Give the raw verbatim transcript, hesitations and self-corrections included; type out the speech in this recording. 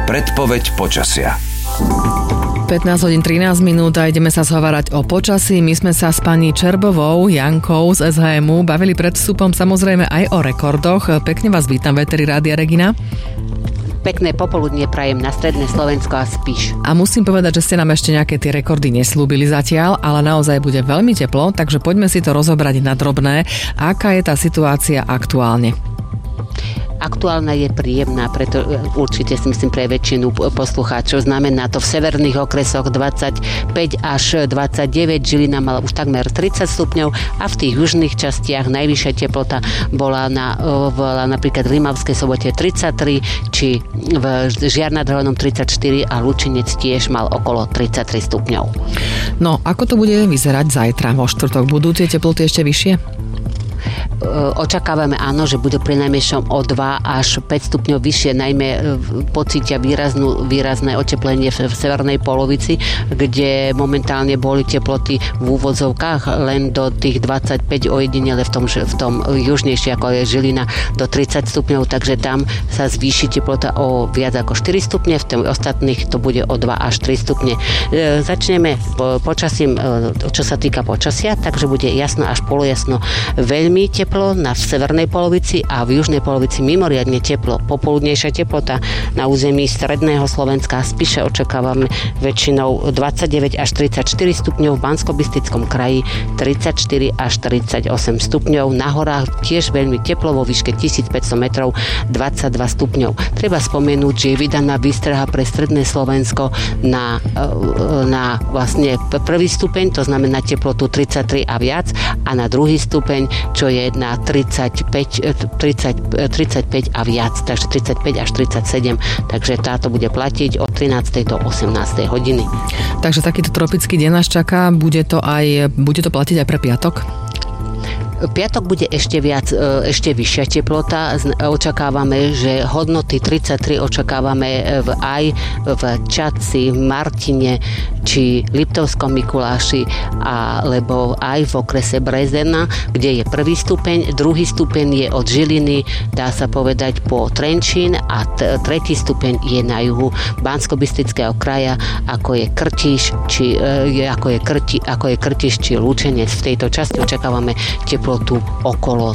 Predpoveď počasia. pätnásť hodín trinásť minút a ideme sa zhovárať o počasí. My sme sa s pani Čerbovou Jankou z es há em ú bavili pred vstupom samozrejme aj o rekordoch. Pekne vás vítam v éteri Rádia Regina. Pekné popoludnie prajem na stredné Slovensko a Spiš. A musím povedať, že ste nám ešte nejaké tie rekordy neslúbili zatiaľ, ale naozaj bude veľmi teplo, takže poďme si to rozobrať na drobné. Aká je tá situácia aktuálne? Aktuálna je príjemná, preto určite si myslím pre väčšinu poslucháčov. Znamená to v severných okresoch dvadsaťpäť až dvadsaťdeväť, Žilina mala už takmer tridsať stupňov a v tých južných častiach najvyššia teplota bola na, bola napríklad v Rimavskej Sobote tridsaťtri, či v Žiar nad Hronom tridsaťštyri a Lučinec tiež mal okolo tridsaťtri stupňov. No, ako to bude vyzerať zajtra vo štvrtok? Budú tie teploty ešte vyššie? Očakávame áno, že bude pri najmenšom o dva až päť stupňov vyššie, najmä pocítia výraznú, výrazné oteplenie v, v severnej polovici, kde momentálne boli teploty v úvodzovkách len do tých dvadsaťpäť, ojedinele v tom, v tom južnejšie, ako je Žilina, do tridsať stupňov, takže tam sa zvýši teplota o viac ako štyri stupne, v tých ostatných to bude o dva až tri stupne. E, začneme po, počasím, e, čo sa týka počasia, takže bude jasno až polojasno, veľmi teplo na severnej polovici a v južnej polovici mimoriadne teplo. Popoludnejšia teplota na území stredného Slovenska a Spiše očakávame väčšinou dvadsaťdeväť až tridsaťštyri stupňov, v Banskobystrickom kraji tridsaťštyri až tridsaťosem stupňov, na horách tiež veľmi teplo vo výške tisícpäťsto metrov dvadsaťdva stupňov. Treba spomenúť, že je vydaná výstraha pre stredné Slovensko na, na vlastne prvý stupeň, to znamená teplotu tridsaťtri a viac, a na druhý stupeň, čo je na tridsaťpäť, tridsať, tridsaťpäť a viac, takže tridsaťpäť až tridsaťsedem, takže táto bude platiť od trinástej do osemnástej hodiny. Takže takýto tropický deň nás čaká, bude to aj, bude to platiť aj pre piatok? Piatok bude ešte viac, ešte vyššia teplota. Očakávame, že hodnoty tridsaťtri očakávame v, aj v Čadci, Martine či Liptovskom Mikuláši, alebo aj v okrese Brezena, kde je prvý stupeň. Druhý stupeň je od Žiliny, dá sa povedať, po Trenčín a t- tretí stupeň je na juhu Banskobystrického kraja, ako je Krtiš, či e, ako je Krti, ako je Krtiš či Lučenec. V tejto časti očakávame teplo tu okolo